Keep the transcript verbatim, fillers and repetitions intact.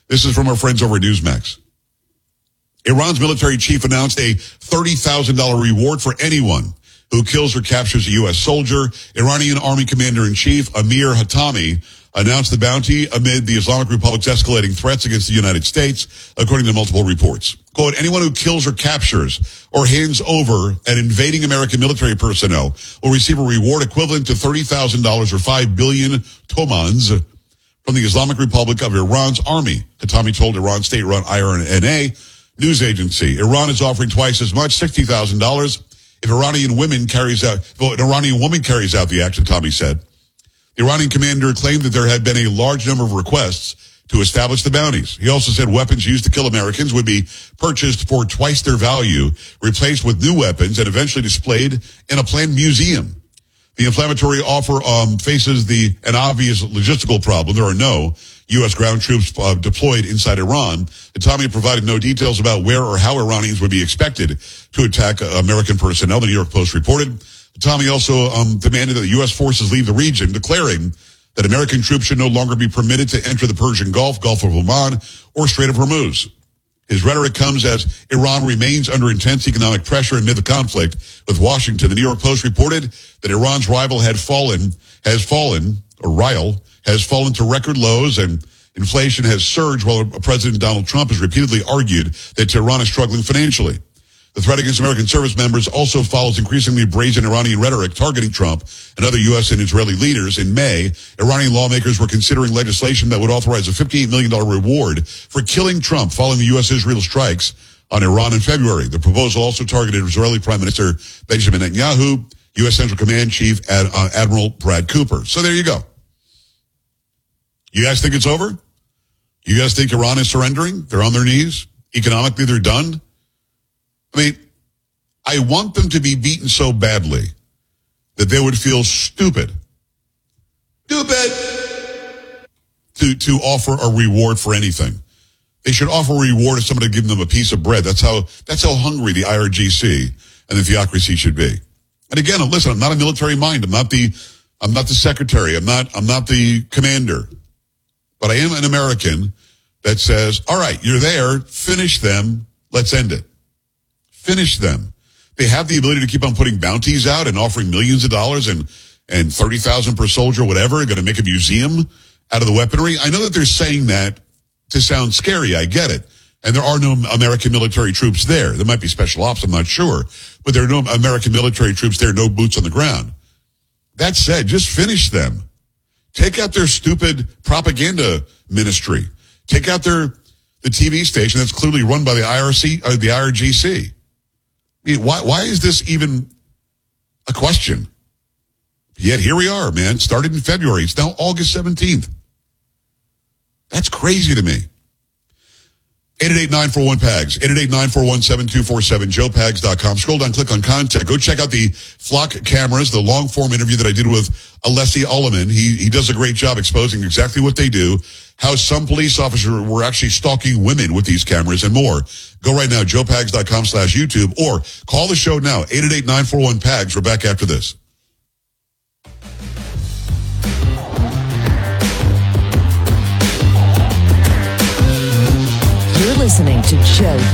This is from our friends over at Newsmax. Iran's military chief announced a thirty thousand dollars reward for anyone who kills or captures a U S soldier. Iranian Army Commander-in-Chief Amir Hatami announced the bounty amid the Islamic Republic's escalating threats against the United States, according to multiple reports. Quote, anyone who kills or captures or hands over an invading American military personnel will receive a reward equivalent to thirty thousand dollars or five billion tomans from the Islamic Republic of Iran's army, Hatami told Iran state-run I R N A news agency. Iran is offering twice as much, sixty thousand dollars, if Iranian women carries out, well, an Iranian woman carries out the action, Tommy said. The Iranian commander claimed that there had been a large number of requests to establish the bounties. He also said weapons used to kill Americans would be purchased for twice their value, replaced with new weapons, and eventually displayed in a planned museum. The inflammatory offer um, faces the an obvious logistical problem. There are no U S ground troops uh, deployed inside Iran. Hatami provided no details about where or how Iranians would be expected to attack uh, American personnel, the New York Post reported. Hatami also um, demanded that the U S forces leave the region, declaring that American troops should no longer be permitted to enter the Persian Gulf, Gulf of Oman, or Strait of Hormuz. His rhetoric comes as Iran remains under intense economic pressure amid the conflict with Washington. The New York Post reported that Iran's rival had fallen, has fallen, or rival, has fallen to record lows, and inflation has surged while President Donald Trump has repeatedly argued that Tehran is struggling financially. The threat against American service members also follows increasingly brazen Iranian rhetoric targeting Trump and other U S and Israeli leaders. In May, Iranian lawmakers were considering legislation that would authorize a fifty-eight million dollars reward for killing Trump following the U S-Israel strikes on Iran in February. The proposal also targeted Israeli Prime Minister Benjamin Netanyahu, U S Central Command Chief Ad, uh, Admiral Brad Cooper. So there you go. You guys think it's over? You guys think Iran is surrendering? They're on their knees? Economically, they're done? I mean, I want them to be beaten so badly that they would feel stupid, stupid, to, to offer a reward for anything. They should offer a reward if somebody give them a piece of bread. That's how, that's how hungry the I R G C and the theocracy should be. And again, listen, I'm not a military mind. I'm not the, I'm not the secretary. I'm not, I'm not the commander. But I am an American that says, all right, you're there, finish them, let's end it. Finish them. They have the ability to keep on putting bounties out and offering millions of dollars and, and thirty thousand per soldier, whatever, going to make a museum out of the weaponry. I know that they're saying that to sound scary. I get it. And there are no American military troops there. There might be special ops, I'm not sure. But there are no American military troops there, no boots on the ground. That said, just finish them. Take out their stupid propaganda ministry. Take out their the T V station that's clearly run by the I R C, or the I R G C. I mean, why, why is this even a question? Yet here we are, man. Started in February. It's now August seventeenth. That's crazy to me. eight eight eight, nine four one, P A G S. eight eight eight, nine four one, seven two four seven. joe pags dot com. Scroll down, click on contact. Go check out the Flock cameras, the long-form interview that I did with Alessi Ulliman. He, he does a great job exposing exactly what they do, how some police officers were actually stalking women with these cameras, and more. Go right now, joe pags dot com slash YouTube, or call the show now, eight eight eight, nine four one, P A G S. We're back after this. You're listening to Joe